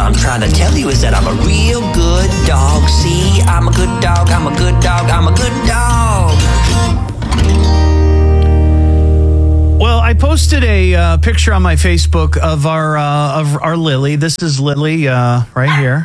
I'm trying to tell you is that I'm a real good dog. See, I'm a good dog, I'm a good dog, I'm a good dog. Well, I posted a picture on my Facebook of our Lily. This is Lily right here.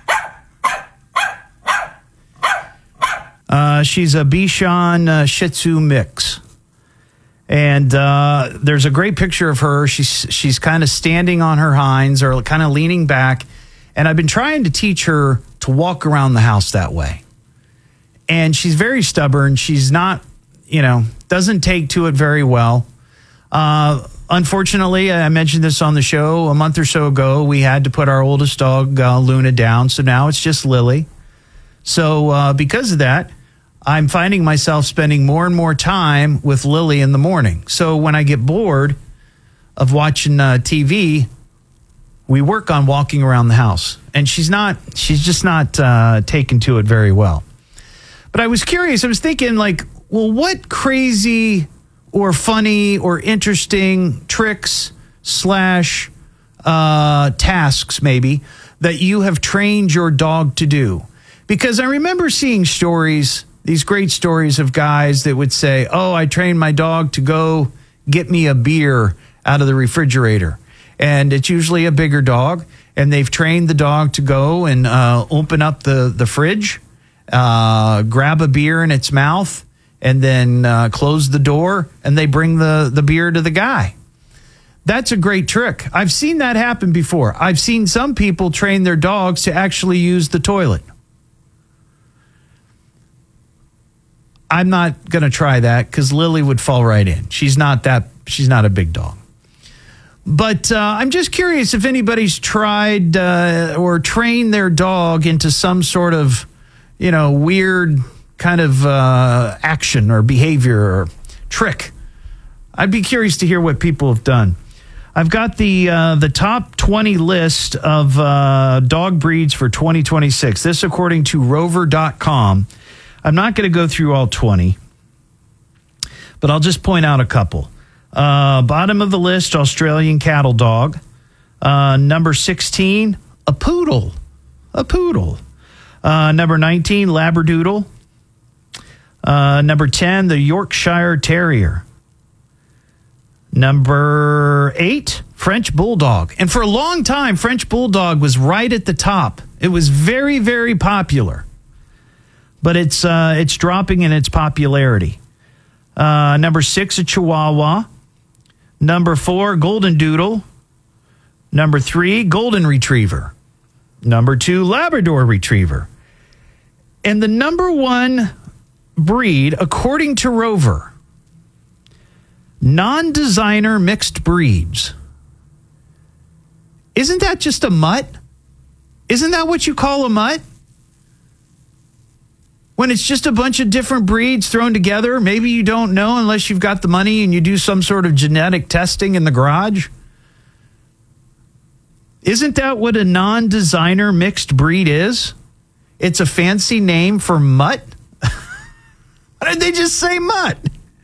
She's a Bichon Shih Tzu mix. And there's a great picture of her. She's kind of standing on her hinds or kind of leaning back. And I've been trying to teach her to walk around the house that way. And she's very stubborn. She's not, doesn't take to it very well. Unfortunately, I mentioned this on the show a month or so ago. We had to put our oldest dog, Luna, down. So now it's just Lily. So because of that, I'm finding myself spending more and more time with Lily in the morning. So when I get bored of watching TV, we work on walking around the house. And she's just not taken to it very well. But I was curious. I was thinking what crazy or funny or interesting tricks / tasks maybe that you have trained your dog to do. Because I remember seeing stories, these great stories of guys that would say, oh, I trained my dog to go get me a beer out of the refrigerator. And it's usually a bigger dog. And they've trained the dog to go and open up the fridge, grab a beer in its mouth, and then close the door, and they bring the beer to the guy. That's a great trick. I've seen that happen before. I've seen some people train their dogs to actually use the toilet. I'm not going to try that because Lily would fall right in. She's not a big dog. But I'm just curious if anybody's tried or trained their dog into some sort of, weird kind of action or behavior or trick. I'd be curious to hear what people have done. I've got the top 20 list of dog breeds for 2026. This according to Rover.com. I'm not going to go through all 20, but I'll just point out a couple. Bottom of the list, Australian cattle dog. Number 16, a poodle. Number 19, Labradoodle. Number 10, the Yorkshire Terrier. Number 8, French Bulldog. And for a long time, French Bulldog was right at the top. It was very, very popular. But it's dropping in its popularity. Number 6, a Chihuahua. Number 4, Golden Doodle. Number 3, Golden Retriever. Number 2, Labrador Retriever. And the number 1 breed, according to Rover, non-designer mixed breeds. Isn't that just a mutt? Isn't that what you call a mutt? When it's just a bunch of different breeds thrown together, maybe you don't know unless you've got the money and you do some sort of genetic testing in the garage. Isn't that what a non-designer mixed breed is? It's a fancy name for mutt. Why did they just say mutt?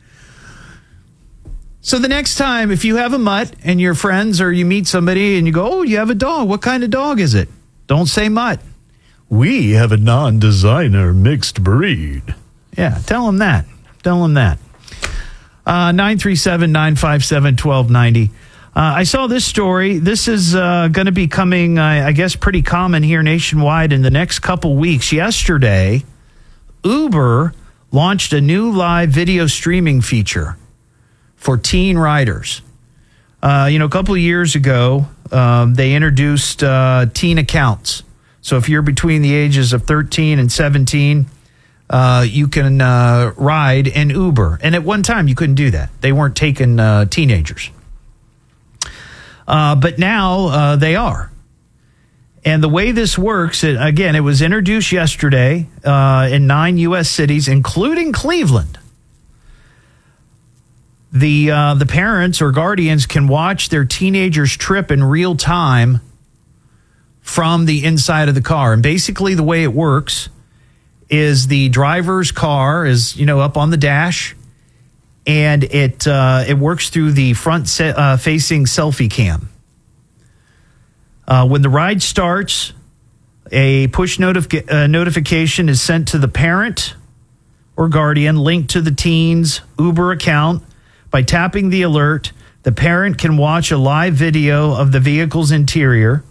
So the next time, if you have a mutt and you're friends or you meet somebody and you go, oh, you have a dog. What kind of dog is it? Don't say mutt. We have a non-designer mixed breed. Yeah, tell them that. 937-957-1290. I saw this story. This is going to be coming, I guess, pretty common here nationwide in the next couple weeks. Yesterday, Uber launched a new live video streaming feature for teen riders. A couple of years ago, they introduced teen accounts. So if you're between the ages of 13 and 17, you can ride in Uber. And at one time, you couldn't do that. They weren't taking teenagers. But now they are. And the way this works, it was introduced yesterday in 9 U.S. cities, including Cleveland. The parents or guardians can watch their teenager's trip in real time from the inside of the car. And basically the way it works is the driver's car is, up on the dash, and it works through the front facing selfie cam. When the ride starts, a push notification is sent to the parent or guardian linked to the teen's Uber account. By tapping the alert, the parent can watch a live video of the vehicle's interior.